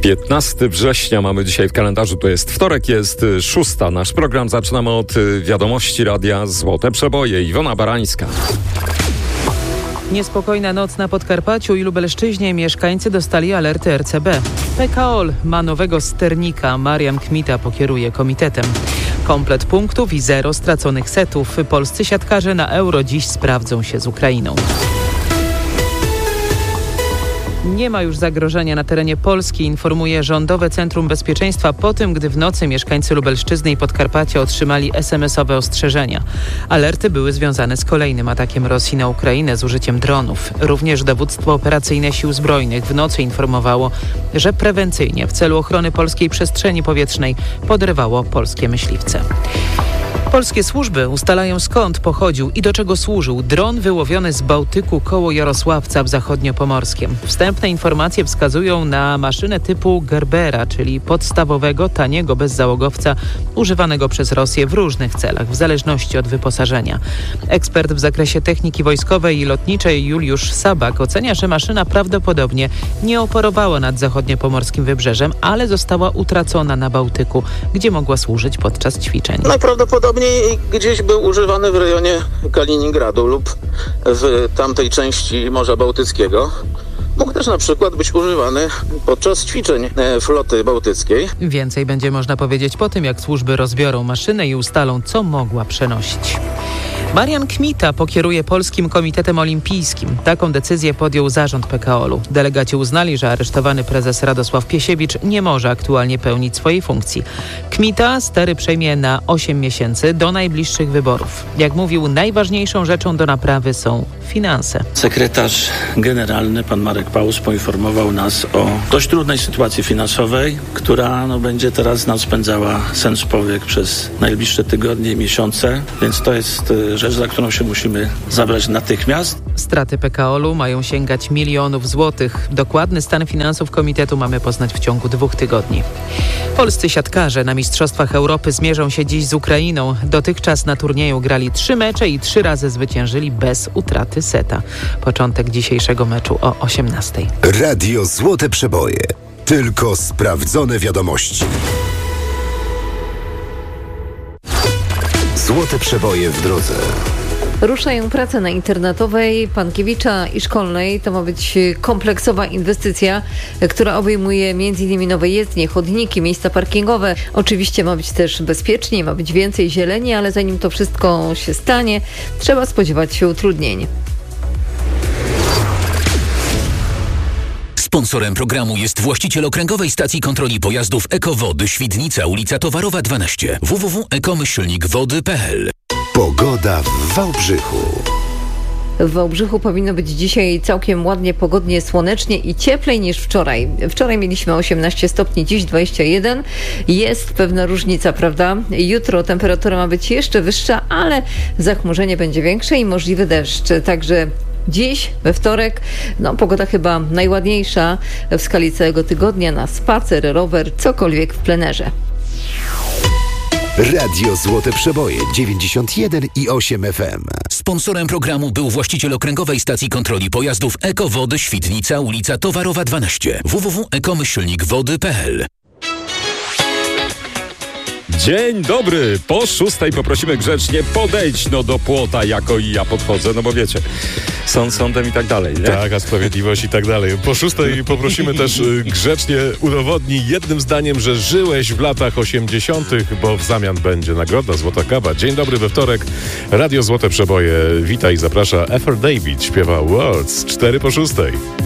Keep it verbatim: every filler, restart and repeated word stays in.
piętnastego września mamy dzisiaj w kalendarzu, to jest wtorek, jest szósta. Nasz program zaczynamy od wiadomości Radia Złote Przeboje. Iwona Barańska. Niespokojna noc na Podkarpaciu i Lubelszczyźnie. Mieszkańcy dostali alerty R C B. P K O L ma nowego sternika. Marian Kmita pokieruje komitetem. Komplet punktów i zero straconych setów. Polscy siatkarze na Euro dziś sprawdzą się z Ukrainą. Nie ma już zagrożenia na terenie Polski, informuje Rządowe Centrum Bezpieczeństwa po tym, gdy w nocy mieszkańcy Lubelszczyzny i Podkarpacia otrzymali es em esowe ostrzeżenia. Alerty były związane z kolejnym atakiem Rosji na Ukrainę z użyciem dronów. Również dowództwo operacyjne Sił Zbrojnych w nocy informowało, że prewencyjnie w celu ochrony polskiej przestrzeni powietrznej podrywało polskie myśliwce. Polskie służby ustalają, skąd pochodził i do czego służył dron wyłowiony z Bałtyku koło Jarosławca w Zachodniopomorskiem. Wstępne informacje wskazują na maszynę typu Gerbera, czyli podstawowego, taniego bezzałogowca używanego przez Rosję w różnych celach, w zależności od wyposażenia. Ekspert w zakresie techniki wojskowej i lotniczej Juliusz Sabak ocenia, że maszyna prawdopodobnie nie operowała nad zachodniopomorskim wybrzeżem, ale została utracona na Bałtyku, gdzie mogła służyć podczas ćwiczeń. Najprawdopodobniej gdzieś był używany w rejonie Kaliningradu lub w tamtej części Morza Bałtyckiego. Mógł też na przykład być używany podczas ćwiczeń floty bałtyckiej. Więcej będzie można powiedzieć po tym, jak służby rozbiorą maszynę i ustalą, co mogła przenosić. Marian Kmita pokieruje Polskim Komitetem Olimpijskim. Taką decyzję podjął zarząd P K O L u. Delegaci uznali, że aresztowany prezes Radosław Piesiewicz nie może aktualnie pełnić swojej funkcji. Kmita stery przejmie na osiem miesięcy do najbliższych wyborów. Jak mówił, najważniejszą rzeczą do naprawy są finanse. Sekretarz generalny, pan Marek Paus, poinformował nas o dość trudnej sytuacji finansowej, która no, będzie teraz nam spędzała sen z powiek przez najbliższe tygodnie i miesiące, więc to jest rzecz, za którą się musimy zabrać natychmiast. Straty P K O L u mają sięgać milionów złotych. Dokładny stan finansów komitetu mamy poznać w ciągu dwóch tygodni. Polscy siatkarze na Mistrzostwach Europy zmierzą się dziś z Ukrainą. Dotychczas na turnieju grali trzy mecze i trzy razy zwyciężyli bez utraty seta. Początek dzisiejszego meczu o osiemnastej. Radio Złote Przeboje. Tylko sprawdzone wiadomości. Złote Przeboje w drodze. Ruszają prace na Internetowej, Pankiewicza i Szkolnej. To ma być kompleksowa inwestycja, która obejmuje m.in. nowe jezdnie, chodniki, miejsca parkingowe. Oczywiście ma być też bezpiecznie, ma być więcej zieleni, ale zanim to wszystko się stanie, trzeba spodziewać się utrudnień. Sponsorem programu jest właściciel okręgowej stacji kontroli pojazdów Ekowody Świdnica, ulica Towarowa dwanaście. w w w kropka ekomyślnik wody kropka p l. Pogoda w Wałbrzychu. W Wałbrzychu powinno być dzisiaj całkiem ładnie, pogodnie, słonecznie i cieplej niż wczoraj. Wczoraj mieliśmy osiemnaście stopni, dziś dwadzieścia jeden. Jest pewna różnica, prawda? Jutro temperatura ma być jeszcze wyższa, ale zachmurzenie będzie większe i możliwy deszcz. Także dziś, we wtorek, no pogoda chyba najładniejsza w skali całego tygodnia na spacer, rower, cokolwiek w plenerze. Radio Złote Przeboje dziewięćdziesiąt jeden i osiem F M. Sponsorem programu był właściciel okręgowej stacji kontroli pojazdów Ekowody Świdnica, ulica Towarowa dwanaście. w w w kropka ekomyślnik wody kropka p l. Dzień dobry, po szóstej poprosimy grzecznie podejdź no do płota, jako i ja podchodzę, no bo wiecie, sąd sądem i tak dalej, nie? Tak, a sprawiedliwość i tak dalej. Po szóstej poprosimy też grzecznie udowodnij jednym zdaniem, że żyłeś w latach osiemdziesiątych, bo w zamian będzie nagroda Złota Kawa. Dzień dobry we wtorek, Radio Złote Przeboje, witaj, zaprasza Ethel David, śpiewa Words, cztery po szóstej.